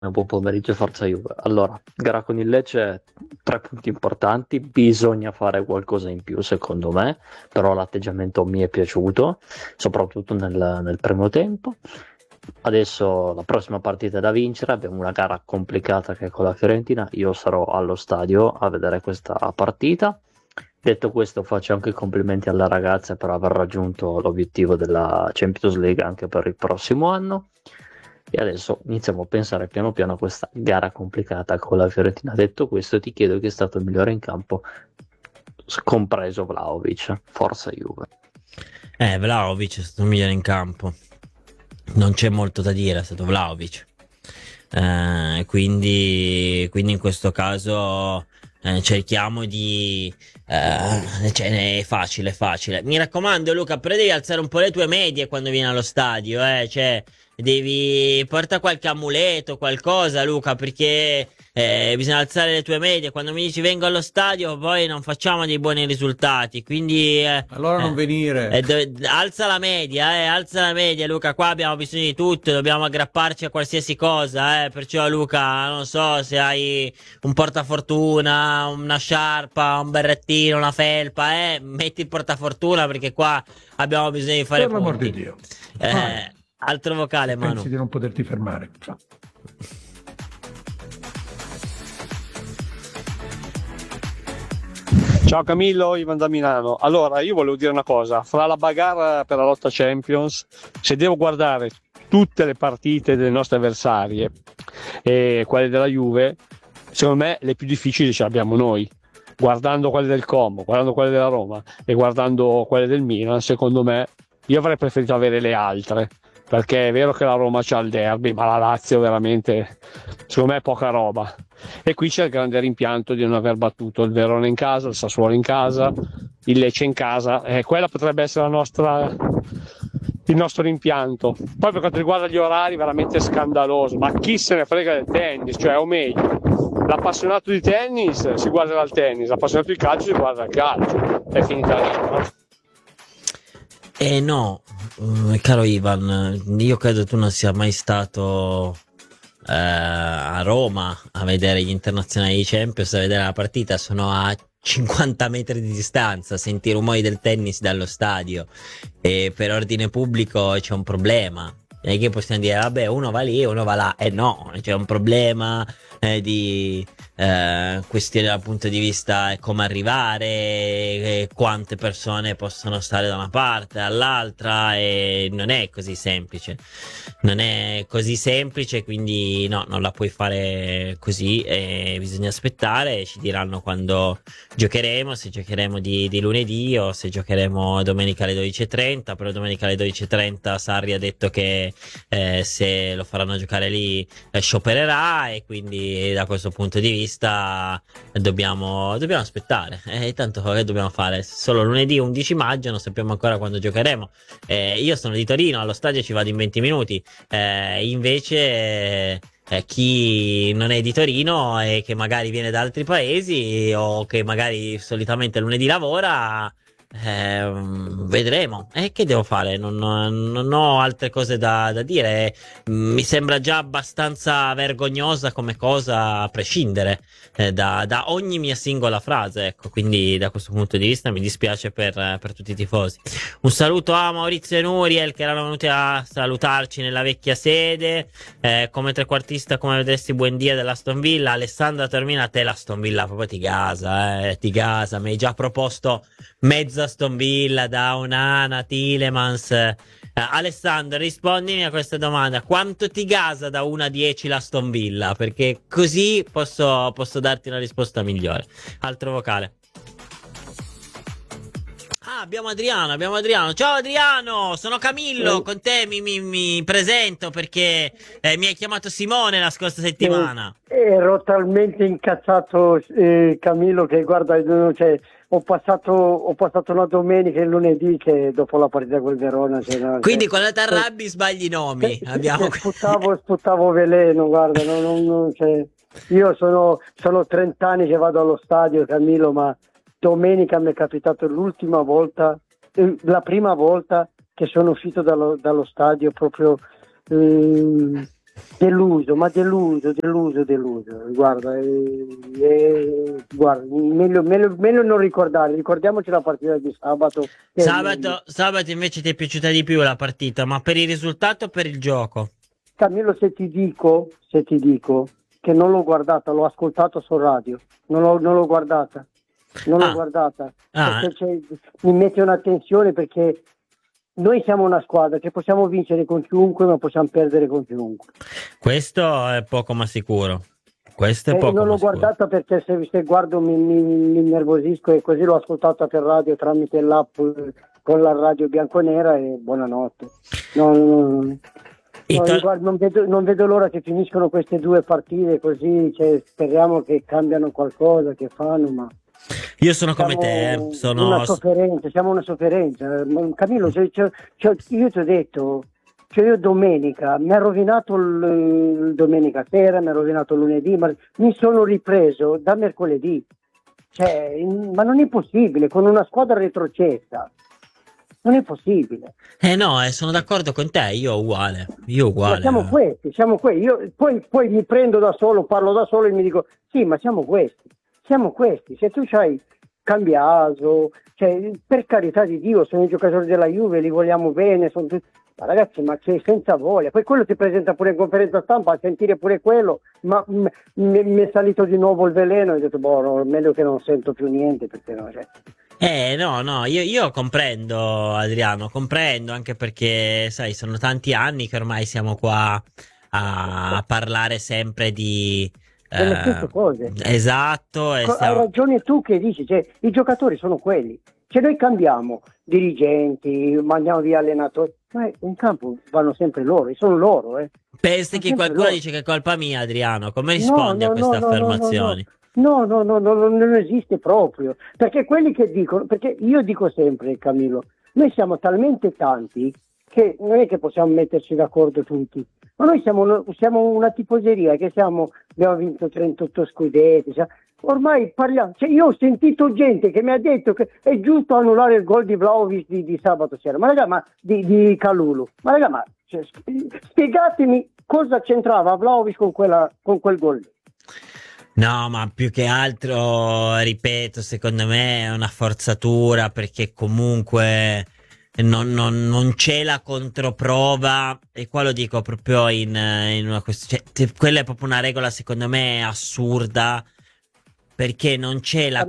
Buon pomeriggio, Forza Juve. Allora, gara con il Lecce, 3 punti importanti, bisogna fare qualcosa in più secondo me, però l'atteggiamento mi è piaciuto, soprattutto nel primo tempo. Adesso la prossima partita è da vincere, abbiamo una gara complicata che è con la Fiorentina, io sarò allo stadio a vedere questa partita. Detto questo, faccio anche i complimenti alle ragazze per aver raggiunto l'obiettivo della Champions League anche per il prossimo anno. E adesso iniziamo a pensare piano piano a questa gara complicata con la Fiorentina. Detto questo, ti chiedo chi è stato il migliore in campo, compreso Vlahovic. Forza Juve. Vlahovic è stato il migliore in campo. Non c'è molto da dire, è stato Vlahovic. Quindi in questo caso cerchiamo di... cioè, è facile, è facile. Mi raccomando, Luca, però devi alzare un po' le tue medie quando vieni allo stadio, cioè, devi... Porta qualche amuleto, qualcosa, Luca, perché bisogna alzare le tue medie. Quando mi dici vengo allo stadio, poi non facciamo dei buoni risultati, quindi... Allora non venire. alza la media, alza la media, Luca. Qua abbiamo bisogno di tutto, dobbiamo aggrapparci a qualsiasi cosa, perciò, Luca, non so se hai un portafortuna, una sciarpa, un berrettino, una felpa, metti il portafortuna perché qua abbiamo bisogno di fare Per l'amor di punti. Dio. Vai. Altro vocale, Manu. Pensi di non poterti fermare. Ciao Camillo, Ivan da Milano. Allora, io volevo dire una cosa, fra la bagarre per la lotta Champions, se devo guardare tutte le partite delle nostre avversarie e quelle della Juve, secondo me le più difficili ce le abbiamo noi. Guardando quelle del Como, guardando quelle della Roma e guardando quelle del Milan, secondo me io avrei preferito avere le altre, perché è vero che la Roma c'ha il derby, ma la Lazio veramente, secondo me, è poca roba. E qui c'è il grande rimpianto di non aver battuto il Verona in casa, il Sassuolo in casa, il Lecce in casa. Quella potrebbe essere il nostro rimpianto. Poi per quanto riguarda gli orari, veramente scandaloso. Ma chi se ne frega del tennis? Cioè, o meglio, l'appassionato di tennis si guarda il tennis, l'appassionato di calcio si guarda il calcio. È finita lì, no? No, caro Ivan, io credo tu non sia mai stato a Roma a vedere gli internazionali di Champions, a vedere la partita. Sono a 50 metri di distanza, senti i rumori del tennis dallo stadio, e per ordine pubblico c'è un problema. Non è che possiamo dire, vabbè, uno va lì e uno va là. No, c'è un problema di questione dal punto di vista come arrivare, quante persone possono stare da una parte all'altra, e non è così semplice. Non è così semplice, quindi no, non la puoi fare così, bisogna aspettare, ci diranno quando giocheremo, se giocheremo di lunedì o se giocheremo domenica alle 12:30, però domenica alle 12:30 Sarri ha detto che se lo faranno giocare lì sciopererà, e quindi da questo punto di vista dobbiamo aspettare. Tanto che dobbiamo fare? Solo lunedì 11 maggio, non sappiamo ancora quando giocheremo. Io sono di Torino, allo stadio ci vado in 20 minuti, invece chi non è di Torino e che magari viene da altri paesi, o che magari solitamente lunedì lavora, vedremo. E che devo fare? Non ho altre cose da dire. Mi sembra già abbastanza vergognosa come cosa, a prescindere da ogni mia singola frase, ecco. Quindi da questo punto di vista mi dispiace per tutti i tifosi. Un saluto a Maurizio e Nuriel, che erano venuti a salutarci nella vecchia sede. Come trequartista, come vedresti, buon dia dell'Aston Villa. Alessandra termina, a te l'Aston Villa proprio ti gasa. Mi hai già proposto mezza Aston Villa da Onana, Tielemans. Alessandro, rispondimi a questa domanda: quanto ti gasa da 1 a 10 l'Aston Villa? Perché così posso darti una risposta migliore. Altro vocale. Abbiamo Adriano. Ciao Adriano, sono Camillo, con te mi presento perché mi hai chiamato Simone la scorsa settimana. Ero talmente incazzato, Camillo, che guarda, cioè, ho passato una domenica e il lunedì che dopo la partita col Verona. Quindi quando ti arrabbi sbagli i nomi. Sputavo veleno, guarda, cioè, io sono 30 anni che vado allo stadio, Camillo, ma domenica mi è capitato la prima volta che sono uscito dallo stadio proprio Deluso, ma deluso. Guarda, guarda, meglio non ricordare. Ricordiamoci la partita di sabato. Sabato invece ti è piaciuta di più la partita, ma per il risultato o per il gioco? Camillo, se ti dico che non l'ho guardata, l'ho ascoltato su radio, non l'ho guardata. Perché mi mette una tensione, perché noi siamo una squadra che possiamo vincere con chiunque, ma possiamo perdere con chiunque. Questo è poco ma sicuro. Questo è poco Non ma l'ho sicuro. guardata perché se guardo mi innervosisco, e così l'ho ascoltata per radio tramite l'app con la radio bianconera, e buonanotte. Non vedo l'ora che finiscono queste due partite, così speriamo che cambiano qualcosa, che fanno, ma Io sono come te, siamo una sofferenza. Camillo, io ti ho detto, io domenica mi ha rovinato il domenica sera, mi ha rovinato il lunedì, ma mi sono ripreso da mercoledì. Ma non è possibile, con una squadra retrocessa. Non è possibile. No, sono d'accordo con te, io uguale. Ma siamo questi. Io poi mi prendo da solo, parlo da solo e mi dico, sì, ma siamo questi. Se tu c'hai Cambiaso, per carità di Dio, sono i giocatori della Juve, li vogliamo bene, sono tutti... Ma ragazzi, ma c'è senza voglia. Poi quello ti presenta pure in conferenza stampa, a sentire pure quello, ma mi è salito di nuovo il veleno, e ho detto, no, meglio che non sento più niente, perché no, no, io comprendo, Adriano, comprendo, anche perché, sai, sono tanti anni che ormai siamo qua a parlare sempre di... delle stesse cose. Esatto. Hai ragione tu che dici, i giocatori sono quelli. Noi cambiamo dirigenti, mandiamo via allenatori, ma in campo vanno sempre loro, sono loro. Pensi che qualcuno dice che è colpa mia, Adriano? Come rispondi a queste affermazioni? No, non esiste proprio. Perché quelli che dicono, perché io dico sempre, Camillo, noi siamo talmente tanti che non è che possiamo metterci d'accordo tutti. Ma noi siamo una tifoseria che abbiamo vinto 38 scudetti. Ormai parliamo. Io ho sentito gente che mi ha detto che è giusto annullare il gol di Vlahovic di sabato sera. Ma raga, di Kalulu. Ma raga, spiegatemi cosa c'entrava Vlahovic con quel gol. No, ma più che altro, ripeto, secondo me è una forzatura, perché comunque non c'è la controprova, e qua lo dico proprio in una questione, quella è proprio una regola secondo me assurda, perché non c'è la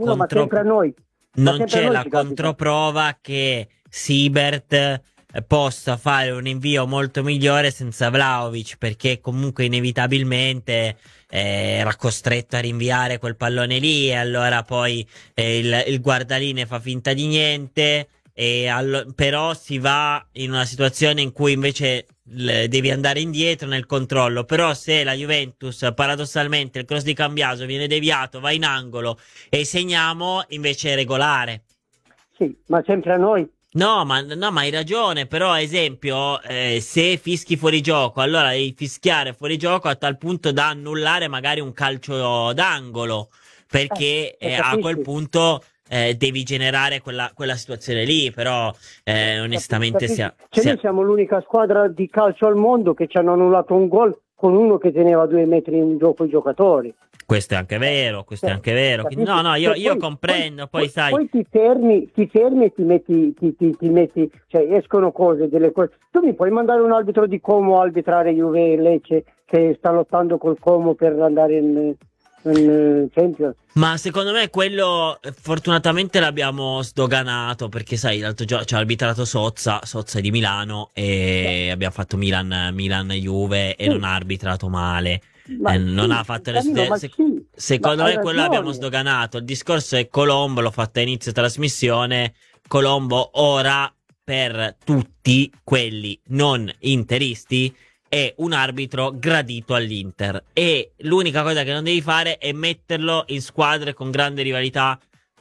controprova che Siebert possa fare un invio molto migliore senza Vlahovic, perché comunque inevitabilmente era costretto a rinviare quel pallone lì, e allora poi il guardaline fa finta di niente, però si va in una situazione in cui invece devi andare indietro nel controllo. Però se la Juventus, paradossalmente, il cross di Cambiaso viene deviato, va in angolo e segniamo, invece è regolare. Sì, ma sempre a noi. No, ma hai ragione, però esempio, se fischi fuori gioco, allora devi fischiare fuori gioco a tal punto da annullare magari un calcio d'angolo, perché a quel punto devi generare quella situazione lì, però onestamente noi siamo l'unica squadra di calcio al mondo che ci hanno annullato un gol con uno che teneva 2 metri in gioco i giocatori. Questo è anche vero, Quindi, no, io comprendo, poi sai... Poi ti fermi e ti metti, escono delle cose. Tu mi puoi mandare un arbitro di Como a arbitrare Juve e Lecce, che sta lottando col Como per andare in Champions? Ma secondo me quello fortunatamente l'abbiamo sdoganato, perché sai, l'altro giorno ci ha arbitrato Sozza è di Milano, e abbiamo fatto Milan-Juve e non ha arbitrato male. Non ha fatto secondo me quello l'abbiamo sdoganato. Il discorso è Colombo, l'ho fatto a inizio trasmissione. Colombo ora, per tutti quelli non interisti, è un arbitro gradito all'Inter, e l'unica cosa che non devi fare è metterlo in squadre con grande rivalità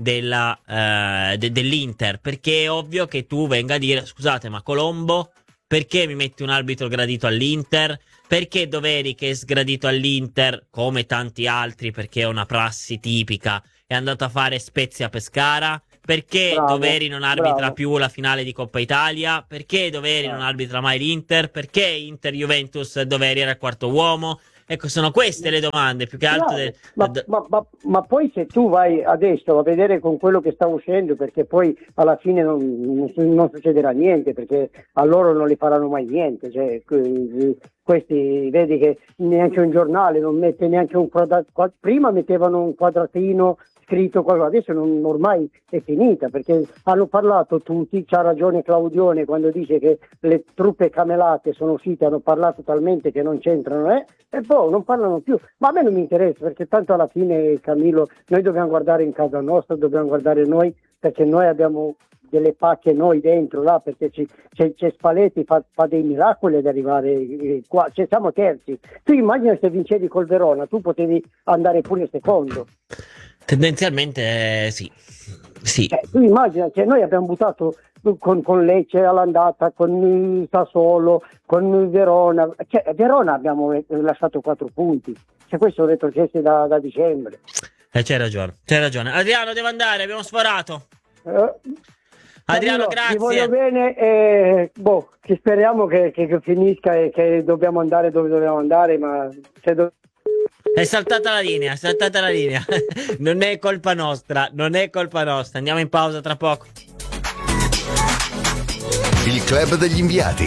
dell'Inter, perché è ovvio che tu venga a dire: scusate, ma Colombo, perché mi metti un arbitro gradito all'Inter? Perché Doveri, che è sgradito all'Inter come tanti altri, perché è una prassi tipica, è andato a fare Spezia Pescara? Perché Bravo, Doveri non arbitra bravo. più la finale di Coppa Italia? Perché Doveri non arbitra mai l'Inter? Perché Inter-Juventus Doveri era il quarto uomo? Ecco, sono queste le domande, più che altro. Ma poi se tu vai adesso a vedere con quello che sta uscendo, perché poi alla fine non succederà niente, perché a loro non li faranno mai niente, cioè, questi vedi che neanche un giornale non mette neanche un quadrato, prima mettevano un quadratino scritto qualcosa, adesso ormai è finita, perché hanno parlato tutti, c'ha ragione Claudione quando dice che le truppe camelate sono uscite, hanno parlato talmente che non c'entrano, e poi non parlano più, ma a me non mi interessa, perché tanto alla fine, Camillo, noi dobbiamo guardare in casa nostra, dobbiamo guardare noi, perché noi abbiamo delle pacche noi dentro là, perché c'è Spalletti, fa dei miracoli ad arrivare qua, siamo terzi. Tu immagina se vincevi col Verona, tu potevi andare pure secondo. Tendenzialmente sì. Tu immagina, noi abbiamo buttato con Lecce all'andata, con il Sassuolo, con il Verona, Verona abbiamo lasciato 4 punti, questo retrocesse da dicembre. C'hai ragione. Adriano, devo andare, abbiamo sforato. Adriano, grazie. Ti voglio bene, ci speriamo che finisca e che dobbiamo andare dove dobbiamo andare, ma è saltata la linea. Non è colpa nostra. Andiamo in pausa tra poco. Il club degli inviati.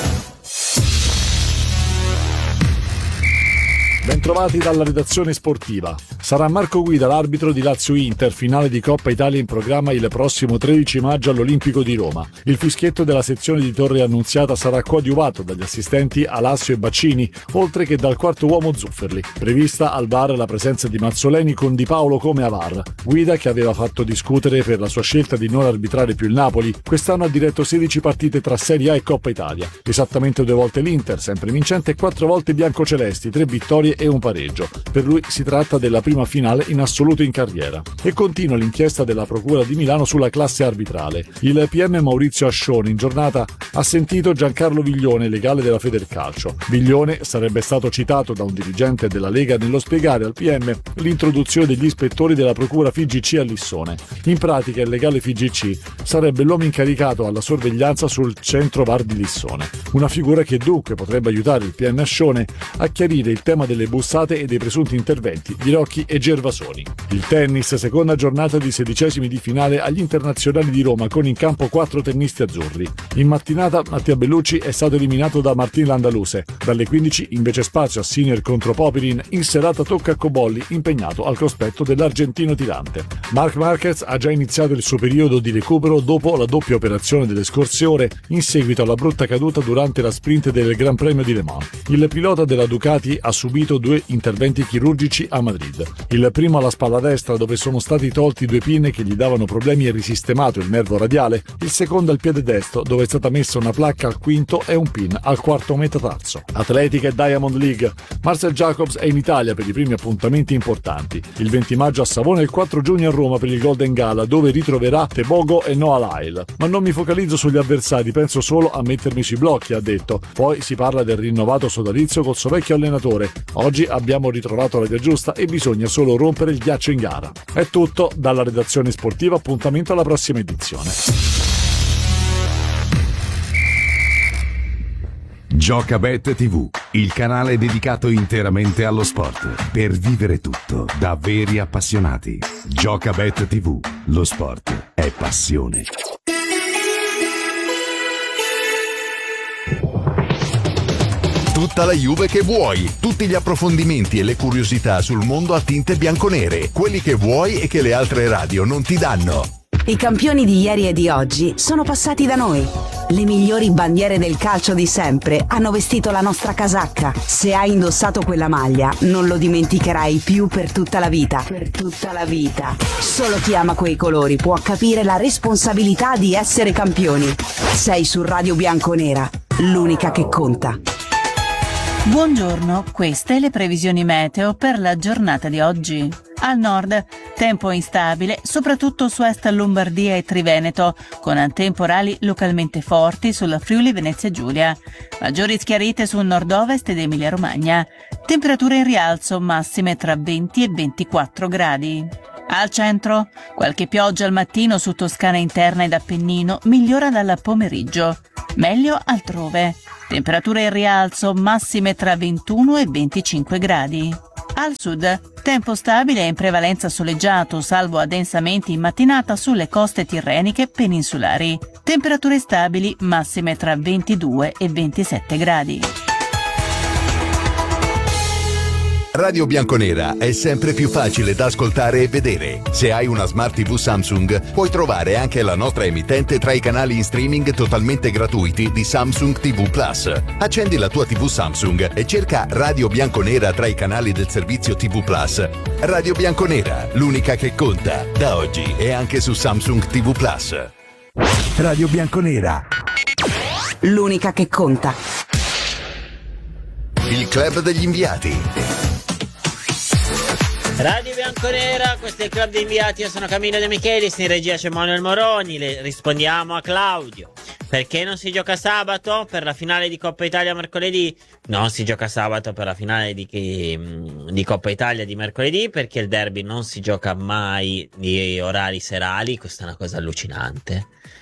Bentrovati dalla redazione sportiva. Sarà Marco Guida l'arbitro di Lazio-Inter, finale di Coppa Italia in programma il prossimo 13 maggio all'Olimpico di Roma. Il fischietto della sezione di Torre Annunziata sarà coadiuvato dagli assistenti Alassio e Baccini, oltre che dal quarto uomo Zufferli. Prevista al VAR la presenza di Mazzoleni con Di Paolo come a VAR. Guida, che aveva fatto discutere per la sua scelta di non arbitrare più il Napoli, quest'anno ha diretto 16 partite tra Serie A e Coppa Italia. Esattamente 2 volte l'Inter, sempre vincente, e 4 volte i biancocelesti, 3 vittorie e un pareggio. Per lui si tratta della prima finale in assoluto in carriera. E continua l'inchiesta della Procura di Milano sulla classe arbitrale. Il PM Maurizio Ascione in giornata ha sentito Giancarlo Viglione, legale della Federcalcio. Viglione sarebbe stato citato da un dirigente della Lega nello spiegare al PM l'introduzione degli ispettori della Procura FIGC a Lissone. In pratica il legale FIGC sarebbe l'uomo incaricato alla sorveglianza sul centro VAR di Lissone. Una figura che dunque potrebbe aiutare il PM Ascione a chiarire il tema delle bussate e dei presunti interventi di Rocchi e Gervasoni. Il tennis, seconda giornata di 16esimi di finale agli internazionali di Roma con in campo 4 tennisti azzurri. In mattinata Mattia Bellucci è stato eliminato da Martin Landaluse. Dalle 15 invece spazio a Sinner contro Popirin, in serata tocca a Cobolli impegnato al cospetto dell'argentino tirante. Marc Marquez ha già iniziato il suo periodo di recupero dopo la doppia operazione delle scorse ore in seguito alla brutta caduta durante la sprint del Gran Premio di Le Mans. Il pilota della Ducati ha subito 2 interventi chirurgici a Madrid. Il primo alla spalla destra, dove sono stati tolti 2 pinne che gli davano problemi e risistemato il nervo radiale. Il secondo al piede destro, dove è stata messa una placca al quinto e un pin al quarto metatarso. Atletica e Diamond League. Marcel Jacobs è in Italia per i primi appuntamenti importanti. Il 20 maggio a Savona e il 4 giugno a Roma per il Golden Gala, dove ritroverà Tebogo e Noah Lyle. Ma non mi focalizzo sugli avversari, penso solo a mettermi sui blocchi, ha detto. Poi si parla del rinnovato sodalizio col suo vecchio allenatore. Oggi abbiamo ritrovato la via giusta e bisogna solo rompere il ghiaccio in gara. È tutto dalla redazione sportiva, appuntamento alla prossima edizione. Giocabet TV, il canale dedicato interamente allo sport, per vivere tutto da veri appassionati. Giocabet TV, lo sport è passione. Tutta la Juve che vuoi, tutti gli approfondimenti e le curiosità sul mondo a tinte bianconere, quelli che vuoi e che le altre radio non ti danno. I campioni di ieri e di oggi sono passati da noi. Le migliori bandiere del calcio di sempre hanno vestito la nostra casacca. Se hai indossato quella maglia, non lo dimenticherai più per tutta la vita. Per tutta la vita. Solo chi ama quei colori può capire la responsabilità di essere campioni. Sei su Radio Bianconera, l'unica che conta. Buongiorno, queste le previsioni meteo per la giornata di oggi. Al nord, tempo instabile, soprattutto su est Lombardia e Triveneto, con temporali localmente forti sulla Friuli Venezia Giulia. Maggiori schiarite sul nord-ovest ed Emilia Romagna. Temperature in rialzo, massime tra 20 e 24 gradi. Al centro, qualche pioggia al mattino su Toscana interna ed Appennino, migliora dal pomeriggio. Meglio altrove. Temperature in rialzo, massime tra 21 e 25 gradi. Al sud, tempo stabile e in prevalenza soleggiato, salvo addensamenti in mattinata sulle coste tirreniche peninsulari. Temperature stabili, massime tra 22 e 27 gradi. Radio Bianconera è sempre più facile da ascoltare e vedere. Se hai una Smart TV Samsung, puoi trovare anche la nostra emittente tra i canali in streaming totalmente gratuiti di Samsung TV Plus. Accendi la tua TV Samsung e cerca Radio Bianconera tra i canali del servizio TV Plus. Radio Bianconera, l'unica che conta, da oggi e anche su Samsung TV Plus. Radio Bianconera, l'unica che conta. Il club degli inviati. Radio Bianconera, questo è il club di inviati, io sono Camillo De Michelis, in regia c'è Manuel Moroni, rispondiamo a Claudio. Perché non si gioca sabato per la finale di Coppa Italia mercoledì? Non si gioca sabato per la finale di Coppa Italia di mercoledì perché il derby non si gioca mai di orari serali, questa è una cosa allucinante.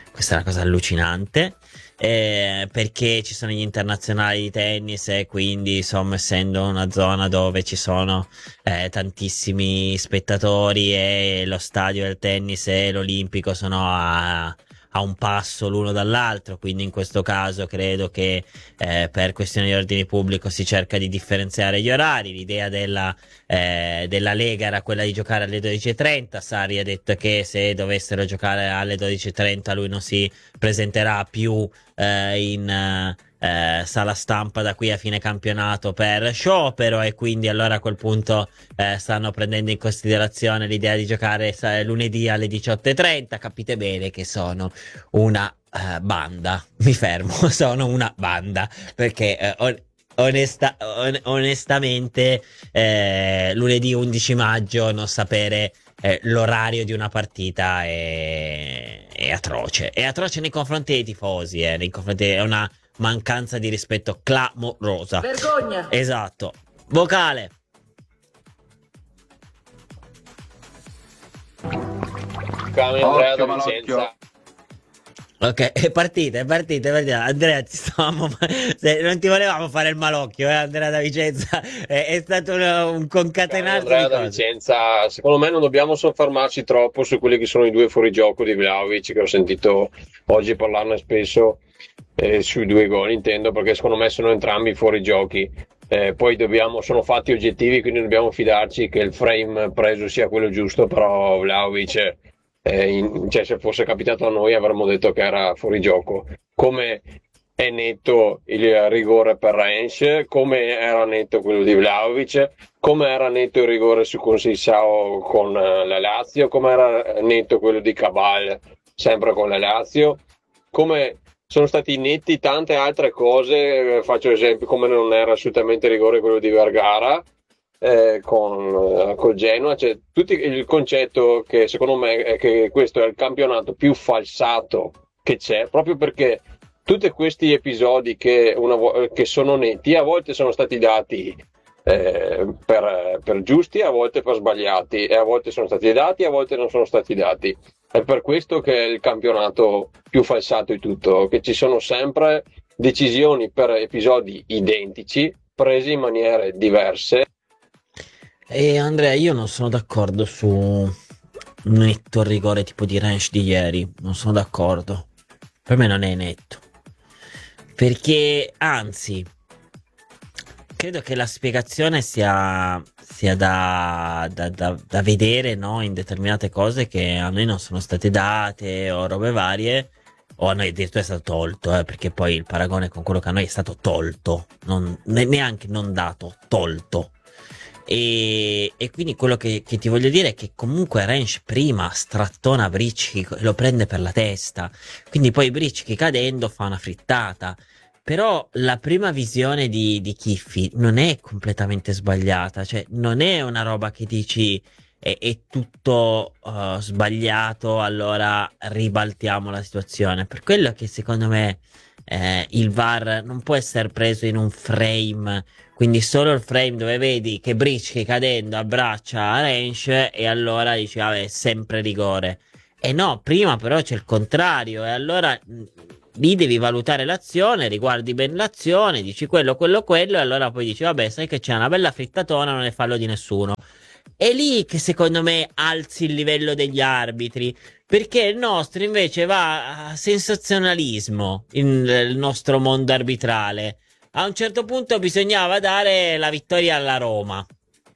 Perché ci sono gli internazionali di tennis e quindi insomma essendo una zona dove ci sono tantissimi spettatori e lo stadio del tennis e l'Olimpico sono a un passo l'uno dall'altro, quindi in questo caso credo che per questioni di ordine pubblico si cerca di differenziare gli orari. L'idea della Lega era quella di giocare alle 12:30. Sarri ha detto che se dovessero giocare alle 12:30 lui non si presenterà più in sala stampa da qui a fine campionato per sciopero, e quindi allora a quel punto stanno prendendo in considerazione l'idea di giocare lunedì alle 18:30. Capite bene che sono una banda, mi fermo, sono una banda perché onestamente lunedì 11 maggio non sapere l'orario di una partita è atroce, nei confronti dei tifosi, è una mancanza di rispetto clamorosa. Vergogna! Esatto. Vocale. Andrea da Vicenza. Ok, è partita. Andrea, non ti volevamo fare il malocchio, Andrea da Vicenza. È stato un concatenarsi Andrea di da cose. Vicenza, secondo me non dobbiamo soffermarci troppo su quelli che sono i due fuorigioco di Vlahovic, che ho sentito oggi parlarne spesso, sui due gol intendo, perché secondo me sono entrambi fuorigiochi. Poi sono fatti oggettivi, quindi dobbiamo fidarci che il frame preso sia quello giusto, però Vlahovic, se fosse capitato a noi avremmo detto che era fuori gioco. Come è netto il rigore per Rennes, come era netto quello di Vlahovic, come era netto il rigore su Conceição con la Lazio, come era netto quello di Cabal sempre con la Lazio, come sono stati netti tante altre cose. Faccio esempio come non era assolutamente rigore quello di Vergara col Genoa. Cioè, il concetto che secondo me è che questo è il campionato più falsato che c'è, proprio perché tutti questi episodi che sono netti a volte sono stati dati per giusti, a volte per sbagliati, e a volte sono stati dati, a volte non sono stati dati. È per questo che è il campionato più falsato di tutto, che ci sono sempre decisioni per episodi identici presi in maniere diverse. E Andrea, io non sono d'accordo su netto rigore tipo di Rennes di ieri, non sono d'accordo. Per me non è netto, perché anzi credo che la spiegazione sia da vedere, no? In determinate cose che a noi non sono state date o robe varie, o a noi addirittura è stato tolto, perché poi il paragone con quello che a noi è stato tolto, neanche non dato, tolto. E quindi quello che ti voglio dire è che comunque Rennes prima strattona Bricchi, lo prende per la testa, quindi poi Bricchi cadendo fa una frittata. Però la prima visione di Chiffi non è completamente sbagliata, cioè non è una roba che dici è tutto sbagliato, allora ribaltiamo la situazione. Per quello che secondo me il VAR non può essere preso in un frame, quindi solo il frame dove vedi che Bricchi cadendo abbraccia Rensch e allora dici vabbè, è sempre rigore. E no, prima però c'è il contrario, e allora lì devi valutare l'azione, riguardi bene l'azione, dici quello, e allora poi dici vabbè, sai che c'è una bella frittatona, non è fallo di nessuno. È lì che secondo me alzi il livello degli arbitri, perché il nostro invece va a sensazionalismo, il nostro mondo arbitrale. A un certo punto bisognava dare la vittoria alla Roma,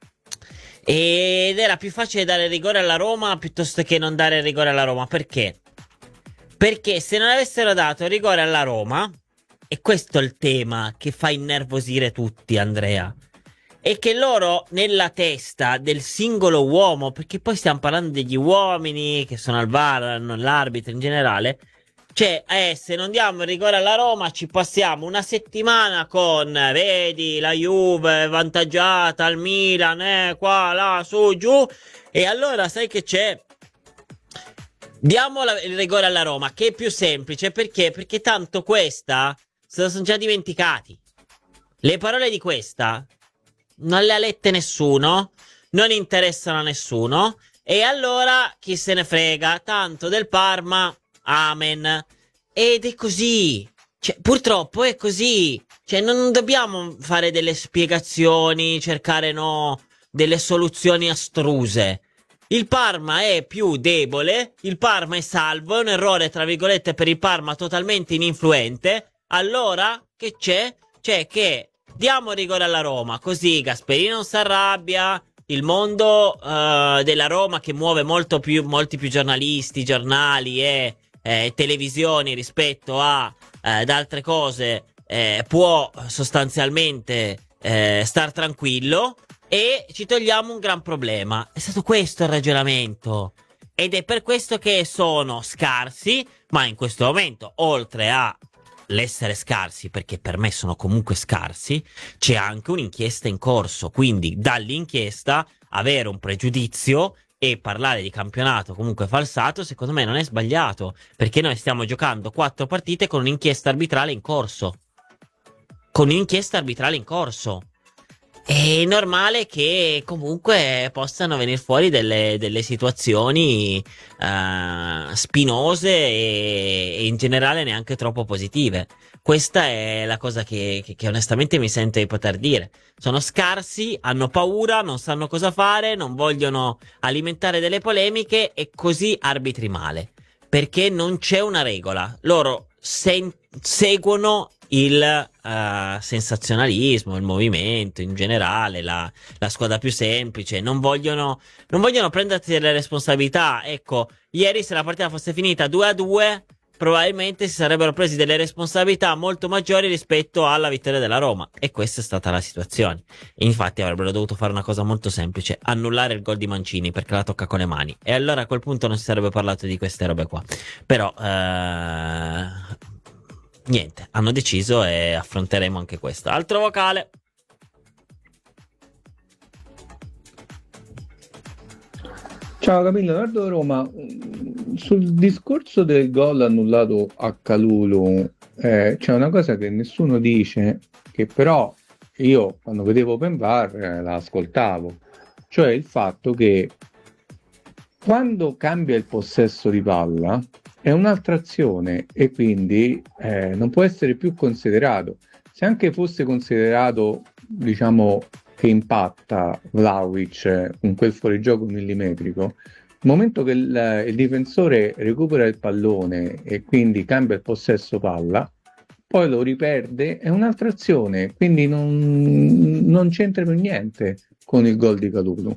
ed era più facile dare rigore alla Roma piuttosto che non dare rigore alla Roma. Perché? Perché se non avessero dato rigore alla Roma, e questo è il tema che fa innervosire tutti, Andrea, è che loro nella testa del singolo uomo, perché poi stiamo parlando degli uomini che sono al VAR, non l'arbitro in generale, cioè se non diamo il rigore alla Roma ci passiamo una settimana con vedi la Juve vantaggiata al Milan, qua, là, su, giù, e allora sai che c'è? Diamo il rigore alla Roma, che è più semplice. Perché? Perché tanto questa se lo sono già dimenticati. Le parole di questa non le ha lette nessuno, non interessano a nessuno, e allora chi se ne frega, tanto del Parma, amen. Ed è così, cioè, purtroppo è così, cioè non dobbiamo fare delle spiegazioni, cercare delle soluzioni astruse. Il Parma è più debole, il Parma è salvo, è un errore tra virgolette per il Parma totalmente ininfluente. Allora che c'è? C'è che diamo rigore alla Roma, così Gasperini non si arrabbia, il mondo della Roma che muove molti più giornalisti, giornali e televisioni rispetto ad altre cose, può sostanzialmente star tranquillo. E ci togliamo un gran problema. È stato questo il ragionamento, ed è per questo che sono scarsi. Ma in questo momento, oltre all'essere scarsi, perché per me sono comunque scarsi, c'è anche un'inchiesta in corso. Quindi dall'inchiesta avere un pregiudizio e parlare di campionato comunque falsato, secondo me non è sbagliato, perché noi stiamo giocando 4 partite con un'inchiesta arbitrale in corso. È normale che comunque possano venire fuori delle situazioni spinose e in generale neanche troppo positive. Questa è la cosa che onestamente mi sento di poter dire. Sono scarsi, hanno paura, non sanno cosa fare, non vogliono alimentare delle polemiche e così arbitri male. Perché non c'è una regola. Loro seguono il sensazionalismo, il movimento in generale, la squadra più semplice, non vogliono prendersi delle responsabilità. Ecco, ieri se la partita fosse finita 2-2 probabilmente si sarebbero presi delle responsabilità molto maggiori rispetto alla vittoria della Roma, e questa è stata la situazione. Infatti avrebbero dovuto fare una cosa molto semplice: annullare il gol di Mancini, perché la tocca con le mani, e allora a quel punto non si sarebbe parlato di queste robe qua. Però niente, hanno deciso e affronteremo anche questo. Altro vocale. Ciao Camillo, Leonardo da Roma. Sul discorso del gol annullato a Kalulu c'è una cosa che nessuno dice, che però io quando vedevo Open VAR la ascoltavo, cioè il fatto che quando cambia il possesso di palla è un'altra azione e quindi non può essere più considerato. Se anche fosse considerato, diciamo, che impatta Vlahovic con quel fuorigioco millimetrico, il momento che il difensore recupera il pallone e quindi cambia il possesso palla, poi lo riperde, è un'altra azione, quindi non c'entra più niente con il gol di Kalulu.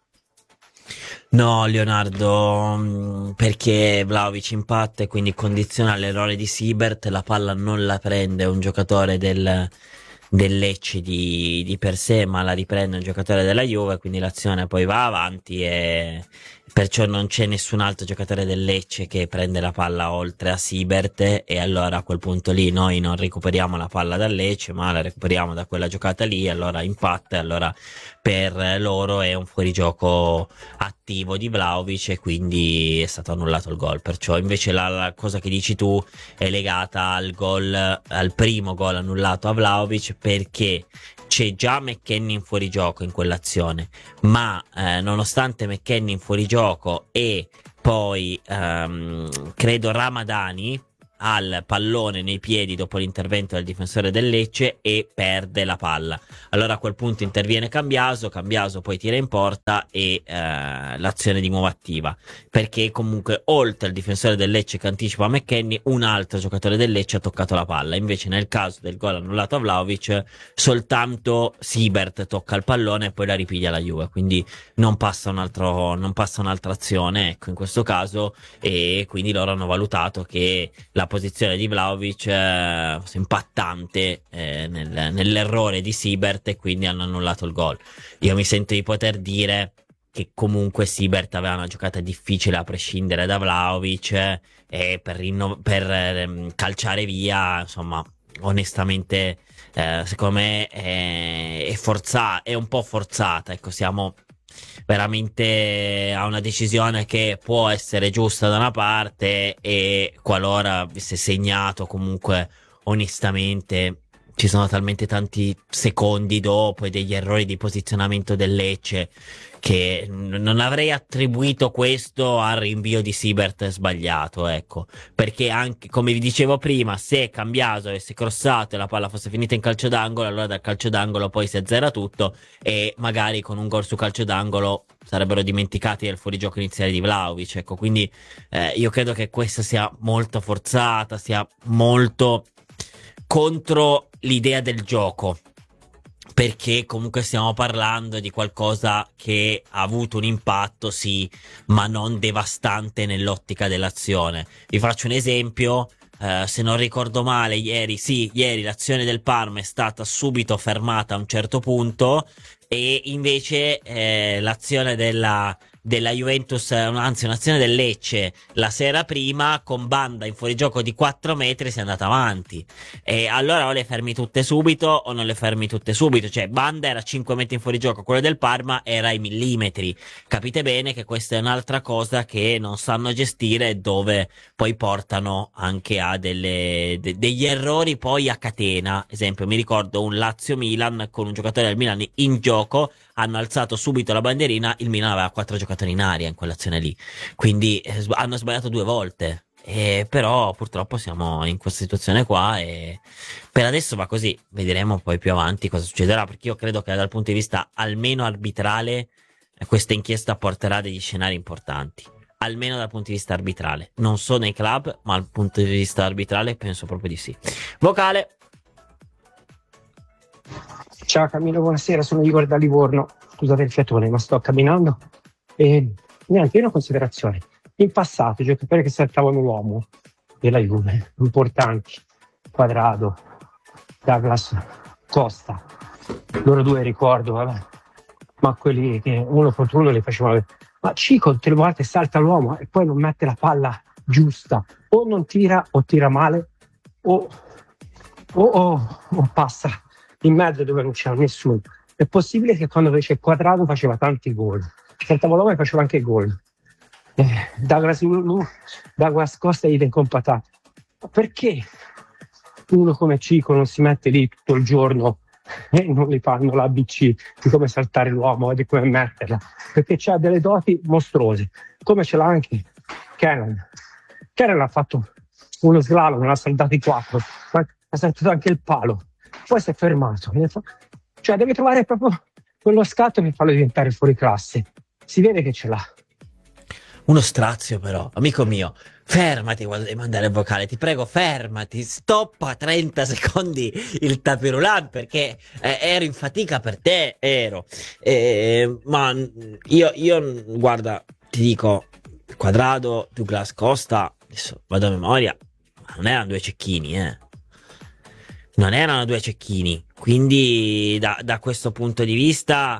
No, Leonardo, perché Vlahovic impatta e quindi condiziona l'errore di Siebert, la palla non la prende un giocatore del Lecce di per sé, ma la riprende un giocatore della Juve, quindi l'azione poi va avanti e perciò non c'è nessun altro giocatore del Lecce che prende la palla oltre a Siebert, e allora a quel punto lì noi non recuperiamo la palla dal Lecce ma la recuperiamo da quella giocata lì, allora impatta, e allora per loro è un fuorigioco a attivo di Vlahovic e quindi è stato annullato il gol. Perciò invece la cosa che dici tu è legata al primo gol annullato a Vlahovic, perché c'è già McKennie in fuorigioco in quell'azione, ma nonostante McKennie in fuorigioco e poi credo Ramadani al pallone nei piedi dopo l'intervento del difensore del Lecce e perde la palla. Allora a quel punto interviene Cambiaso poi tira in porta e l'azione di nuovo attiva, perché comunque oltre al difensore del Lecce che anticipa McKennie, un altro giocatore del Lecce ha toccato la palla. Invece nel caso del gol annullato a Vlahovic soltanto Siebert tocca il pallone e poi la ripiglia la Juve, quindi non passa un'altra azione, ecco, in questo caso, e quindi loro hanno valutato che la posizione di Vlahovic fosse impattante nell'errore di Siebert e quindi hanno annullato il gol. Io mi sento di poter dire che comunque Siebert aveva una giocata difficile a prescindere da Vlahovic e per calciare via, insomma, onestamente secondo me è un po' forzata, ecco, siamo veramente a una decisione che può essere giusta da una parte e qualora avesse segnato, comunque onestamente ci sono talmente tanti secondi dopo e degli errori di posizionamento del Lecce che non avrei attribuito questo al rinvio di Siebert sbagliato, ecco, perché anche, come vi dicevo prima, se Cambiaso avesse crossato e la palla fosse finita in calcio d'angolo, allora dal calcio d'angolo poi si azzera tutto e magari con un gol su calcio d'angolo sarebbero dimenticati del fuorigioco iniziale di Vlahovic, ecco, quindi io credo che questa sia molto forzata, sia molto contro l'idea del gioco, perché comunque stiamo parlando di qualcosa che ha avuto un impatto, sì, ma non devastante nell'ottica dell'azione. Vi faccio un esempio, se non ricordo male, ieri l'azione del Parma è stata subito fermata a un certo punto e invece l'azione della Juventus, anzi un'azione del Lecce la sera prima con Banda in fuorigioco di 4 metri si è andata avanti, e allora o le fermi tutte subito o non le fermi tutte subito, cioè Banda era 5 metri in fuorigioco, quello del Parma era ai millimetri. Capite bene che questa è un'altra cosa che non sanno gestire e dove poi portano anche a degli errori poi a catena. Esempio, mi ricordo un Lazio-Milan con un giocatore del Milan in gioco, hanno alzato subito la bandierina, il Milan aveva 4 giocatori in aria in quell'azione lì, quindi hanno sbagliato 2 volte, però purtroppo siamo in questa situazione qua e per adesso va così, vedremo poi più avanti cosa succederà, perché io credo che dal punto di vista almeno arbitrale questa inchiesta porterà degli scenari importanti, almeno dal punto di vista arbitrale, non so nei club, ma dal punto di vista arbitrale penso proprio di sì. Vocale. Ciao Camillo, buonasera, sono Igor da Livorno. Scusate il fiatone, ma sto camminando. E niente, una considerazione. In passato i giocatori che saltavano l'uomo della Juve, importanti, Quadrado, Douglas Costa, loro due ricordo, vabbè, ma quelli che uno contro uno li facevano. Ma Cico tutte le volte salta l'uomo e poi non mette la palla giusta, o non tira o tira male, o passa in mezzo dove non c'era nessuno. È possibile che quando fece il Quadrado faceva tanti gol, saltava l'uomo e faceva anche gol. Douglas Costa idem con patate. Ma perché uno come Cico non si mette lì tutto il giorno e non gli fanno l'ABC di come saltare l'uomo e di come metterla? Perché c'ha delle doti mostruose, come ce l'ha anche Kenan. Kenan ha fatto uno slalom, non ha saltato i 4, ma ha saltato anche il palo, poi si è fermato, cioè deve trovare proprio quello scatto che farlo diventare fuori classe. Si vede che ce l'ha. Uno strazio però, amico mio, fermati quando devi mandare il vocale, ti prego fermati, stoppa 30 secondi il tapirulan perché ero in fatica per te, ma io guarda, ti dico, Quadrado, Douglas Costa, adesso vado a memoria, non erano 2 cecchini, non erano 2 cecchini, quindi da questo punto di vista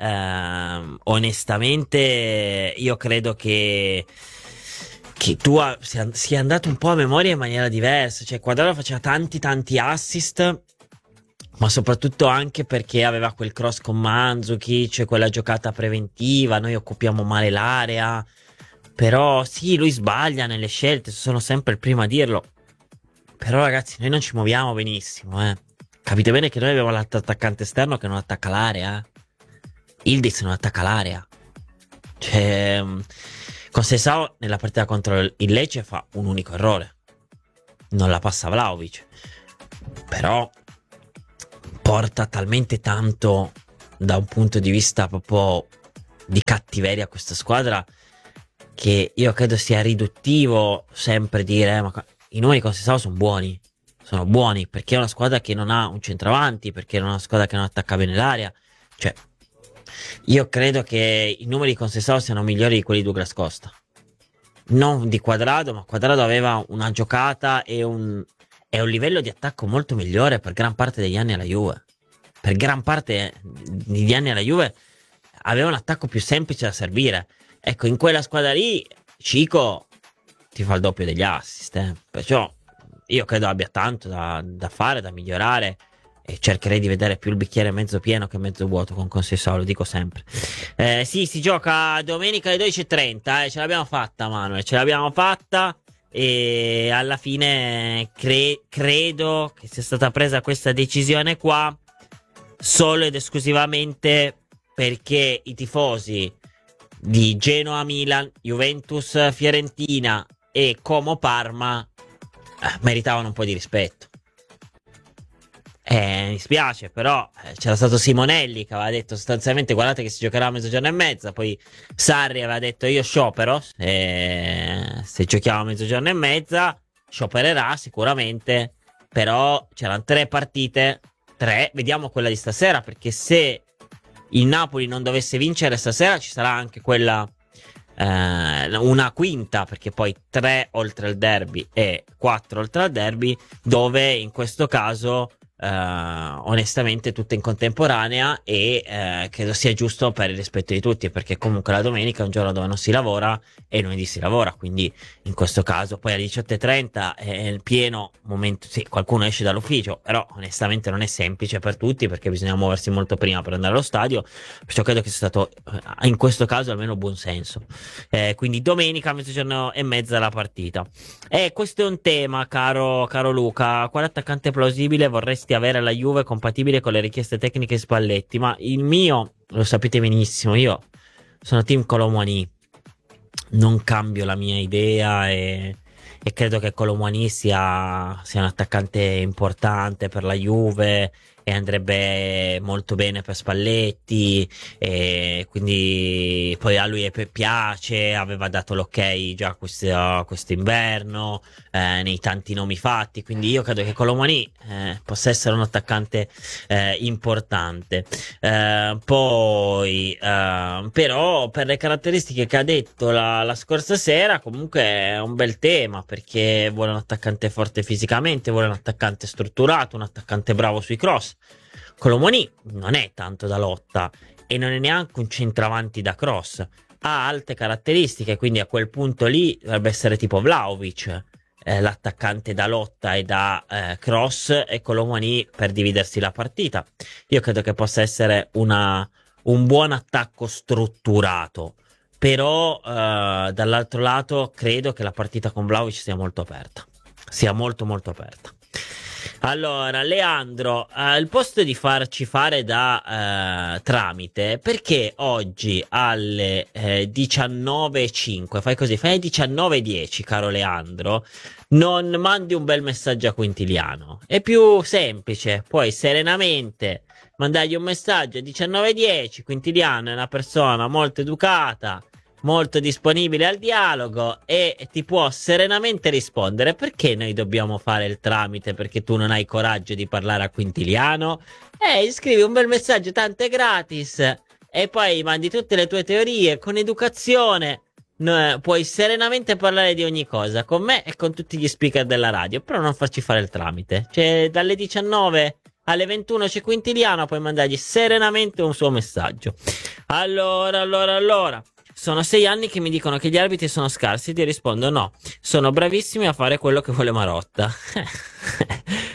onestamente io credo che tu sia andato un po' a memoria in maniera diversa, cioè Quadrado faceva tanti assist, ma soprattutto anche perché aveva quel cross con Mandzukic, quella giocata preventiva, noi occupiamo male l'area, però sì, lui sbaglia nelle scelte, sono sempre il primo a dirlo, però ragazzi noi non ci muoviamo benissimo, capite bene che noi abbiamo l'altro attaccante esterno che non attacca l'area, Ildiz non attacca l'area, cioè con Sessao nella partita contro il Lecce fa un unico errore, non la passa Vlahovic, però porta talmente tanto da un punto di vista proprio di cattiveria a questa squadra che io credo sia riduttivo sempre dire ma i numeri con Sessao sono buoni perché è una squadra che non ha un centravanti, perché è una squadra che non attacca bene l'area, cioè io credo che i numeri con Sessao siano migliori di quelli di Douglas Costa, non di Quadrado, ma Quadrado aveva una giocata e un livello di attacco molto migliore per gran parte degli anni alla Juve. Per gran parte degli anni alla Juve aveva un attacco più semplice da servire. Ecco, in quella squadra lì Cico ti fa il doppio degli assist, perciò io credo abbia tanto da fare, da migliorare, e cercherei di vedere più il bicchiere mezzo pieno che mezzo vuoto con Conceição, lo dico sempre. Sì, si gioca domenica alle 12:30, ce l'abbiamo fatta, Manuel, ce l'abbiamo fatta. E alla fine credo che sia stata presa questa decisione qua solo ed esclusivamente perché i tifosi di Genoa, Milan, Juventus, Fiorentina e Como Parma meritavano un po' di rispetto. Mi spiace, però c'era stato Simonelli che aveva detto sostanzialmente guardate che si giocherà a mezzogiorno e mezza, poi Sarri aveva detto io sciopero, se giochiamo a mezzogiorno e mezza sciopererà sicuramente, però c'erano 3 partite, vediamo quella di stasera, perché se il Napoli non dovesse vincere stasera ci sarà anche quella una quinta, perché poi 3 oltre al derby e 4 oltre al derby, dove in questo caso onestamente tutte in contemporanea, e credo sia giusto per il rispetto di tutti, perché comunque la domenica è un giorno dove non si lavora e lunedì si lavora, quindi in questo caso poi alle 18:30 è il pieno momento, sì, qualcuno esce dall'ufficio, però onestamente non è semplice per tutti perché bisogna muoversi molto prima per andare allo stadio, perciò credo che sia stato in questo caso almeno buon senso, quindi domenica a mezzogiorno e mezza la partita. E questo è un tema, caro Luca, quale attaccante plausibile vorresti avere alla Juve compatibile con le richieste tecniche Spalletti? Ma il mio, lo sapete benissimo, io sono team Kolo Muani, non cambio la mia idea e credo che Kolo Muani sia un attaccante importante per la Juve e andrebbe molto bene per Spalletti, e quindi poi a lui piace, aveva dato l'ok già quest'inverno, nei tanti nomi fatti, quindi io credo che Kolo Muani possa essere un attaccante importante, poi però per le caratteristiche che ha detto la scorsa sera comunque è un bel tema, perché vuole un attaccante forte fisicamente, vuole un attaccante strutturato, un attaccante bravo sui cross. Kolo Muani non è tanto da lotta e non è neanche un centravanti da cross, ha alte caratteristiche, quindi a quel punto lì dovrebbe essere tipo Vlahovic, l'attaccante da lotta e da cross, e Kolo Muani per dividersi la partita. Io credo che possa essere un buon attacco strutturato, però dall'altro lato credo che la partita con Vlahovic sia molto aperta, sia molto molto aperta. Allora, Leandro, al posto di farci fare da tramite, perché oggi alle 19:05, fai così, fai 19:10, caro Leandro, non mandi un bel messaggio a Quintiliano? È più semplice, puoi serenamente mandargli un messaggio a 19:10, Quintiliano è una persona molto educata, molto disponibile al dialogo e ti può serenamente rispondere. Perché noi dobbiamo fare il tramite? Perché tu non hai coraggio di parlare a Quintiliano? Scrivi un bel messaggio, tanto è gratis, e poi mandi tutte le tue teorie con educazione. Puoi serenamente parlare di ogni cosa con me e con tutti gli speaker della radio, però non farci fare il tramite. Cioè, dalle 19 alle 21 c'è Quintiliano, puoi mandargli serenamente un suo messaggio. Allora. Sono 6 anni che mi dicono che gli arbitri sono scarsi, ti rispondo no, sono bravissimi a fare quello che vuole Marotta.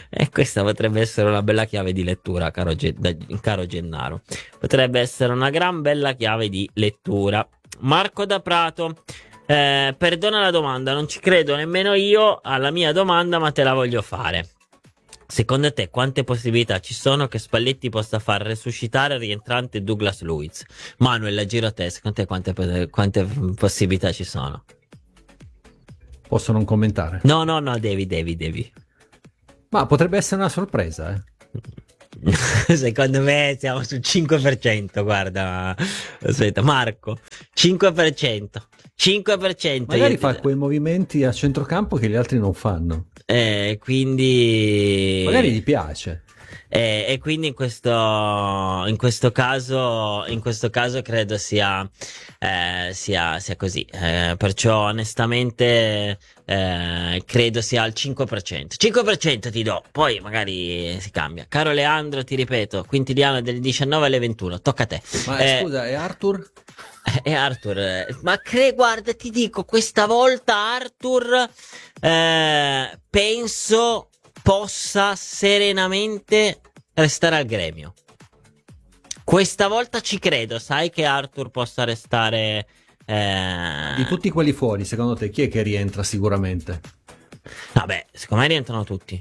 E questa potrebbe essere una bella chiave di lettura, caro Gennaro. Potrebbe essere una gran bella chiave di lettura. Marco da Prato, perdona la domanda, non ci credo nemmeno io alla mia domanda, ma te la voglio fare. Secondo te quante possibilità ci sono che Spalletti possa far resuscitare il rientrante Douglas Luiz? Manuel, giro a te, secondo te quante possibilità ci sono? Posso non commentare? No, devi. Ma potrebbe essere una sorpresa, Secondo me siamo sul 5%, guarda. Aspetta, Marco, 5%. Magari fa quei movimenti a centrocampo che gli altri non fanno. Quindi magari gli piace. E quindi in questo caso credo sia così. Perciò onestamente credo sia al 5%. 5% ti do, poi magari si cambia. Caro Leandro, ti ripeto, Quintiliano dalle 19 alle 21, tocca a te. Ma scusa, e Arthur? E Arthur, guarda, ti dico, questa volta Arthur penso possa serenamente restare al Gremio. Questa volta ci credo, sai che Arthur possa restare. Di tutti quelli fuori, secondo te chi è che rientra sicuramente? Vabbè, secondo me rientrano tutti.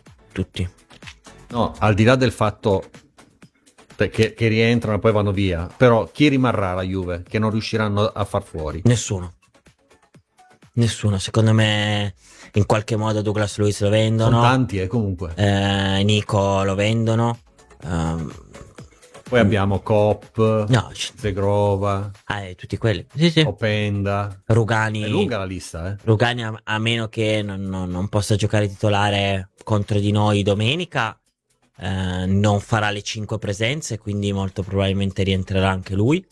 No, al di là del fatto che rientrano e poi vanno via, però chi rimarrà la Juve che non riusciranno a far fuori? Nessuno, secondo me in qualche modo Douglas Luiz lo vendono. Sono tanti, comunque. Nico lo vendono. Poi abbiamo Kopp, Zegrova, tutti quelli. Sì. Openda, Rugani. È lunga la lista, Rugani, a meno che non possa giocare titolare contro di noi domenica, non farà le 5 presenze, quindi molto probabilmente rientrerà anche lui.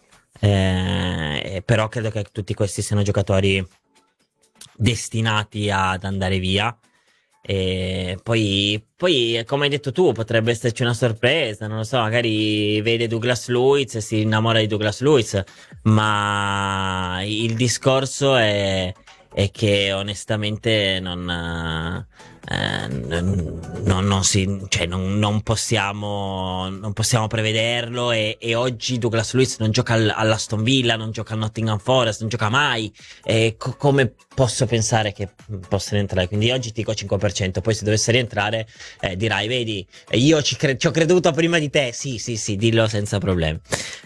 Però credo che tutti questi siano giocatori destinati ad andare via. E poi come hai detto tu, potrebbe esserci una sorpresa, non lo so, magari vede Douglas Luiz e si innamora di Douglas Luiz, ma il discorso è che onestamente non possiamo prevederlo, e oggi Douglas Luiz non gioca all'Aston Villa, non gioca al Nottingham Forest, non gioca mai, e come posso pensare che possa rientrare? Quindi oggi ti dico 5%, poi se dovesse rientrare dirai, vedi, io ci ho creduto prima di te. Sì, dillo senza problemi.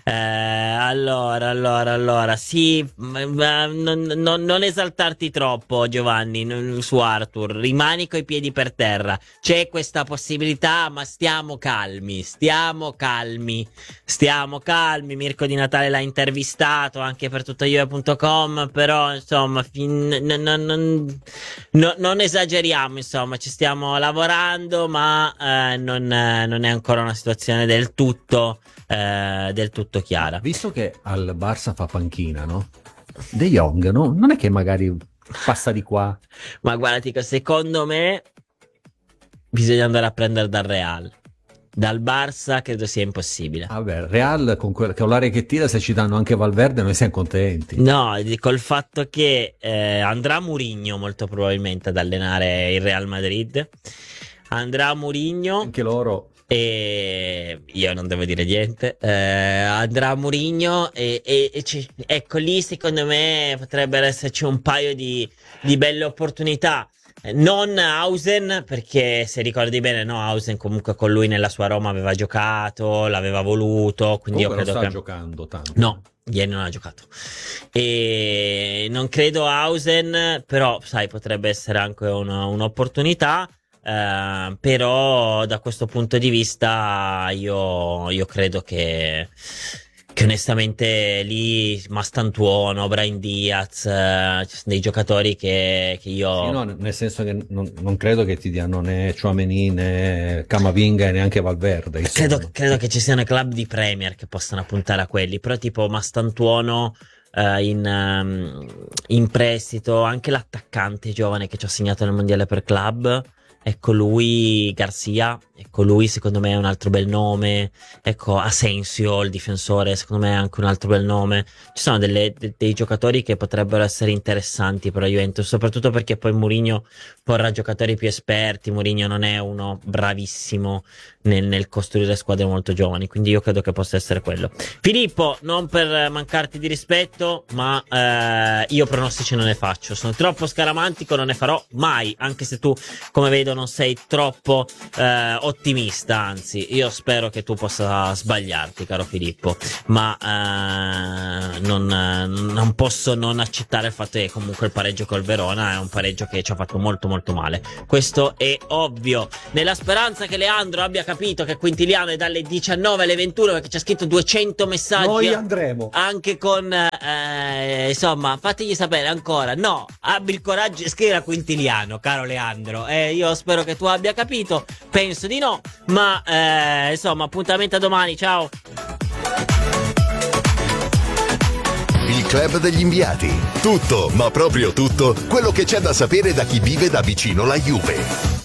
Allora sì, non esaltarti troppo, Giovanni, su Arthur, rimani coi piedi per terra, c'è questa possibilità, ma stiamo calmi. Mirko Di Natale l'ha intervistato anche per tuttojuve.com, però insomma non esageriamo, insomma, ci stiamo lavorando, ma non è ancora una situazione del tutto chiara. Visto che al Barça fa panchina, no? De Jong, no? Non è che magari passa di qua? Ma guarda, dico, secondo me bisogna andare a prendere dal Real. Dal Barça credo sia impossibile. Vabbè, Real con l'aria che tira, se ci danno anche Valverde noi siamo contenti. No, dico il fatto che andrà Mourinho molto probabilmente ad allenare il Real Madrid. Andrà Mourinho. Anche loro. E io non devo dire niente. Andrà Mourinho ecco lì secondo me potrebbero esserci un paio di belle opportunità. Non Hausen, perché se ricordi bene, no, Hausen comunque con lui nella sua Roma aveva giocato, l'aveva voluto, quindi comunque io credo non sta giocando tanto. No, ieri non ha giocato. E non credo Hausen, però sai, potrebbe essere anche un'opportunità. Però da questo punto di vista io credo che onestamente lì Mastantuono, Brahim Diaz, ci sono dei giocatori che io sì, no, nel senso che non credo che ti diano né Tchouaméni né Camavinga e neanche Valverde. Credo che ci siano club di Premier che possano puntare a quelli, però tipo Mastantuono in prestito, anche l'attaccante giovane che ci ha segnato nel mondiale per club, ecco lui, Garcia, ecco lui secondo me è un altro bel nome, ecco Asensio, il difensore, secondo me è anche un altro bel nome. Ci sono dei giocatori che potrebbero essere interessanti per la Juventus, soprattutto perché poi Mourinho porrà giocatori più esperti. Mourinho non è uno bravissimo nel costruire squadre molto giovani, quindi io credo che possa essere quello. Filippo, non per mancarti di rispetto, ma io pronostici non ne faccio, sono troppo scaramantico, non ne farò mai, anche se tu, come vedo, non sei troppo ottimista, anzi io spero che tu possa sbagliarti, caro Filippo, ma non posso non accettare il fatto che comunque il pareggio col Verona è un pareggio che ci ha fatto molto molto male, questo è ovvio, nella speranza che Leandro abbia capito che Quintiliano è dalle 19 alle 21, perché c'è scritto 200 messaggi. Noi andremo anche con insomma, fategli sapere ancora. No, abbi il coraggio di scrivere a Quintiliano, caro Leandro. Io spero che tu abbia capito, penso di no, ma insomma, appuntamento a domani, ciao. Il club degli inviati. Tutto, ma proprio tutto, quello che c'è da sapere da chi vive da vicino la Juve.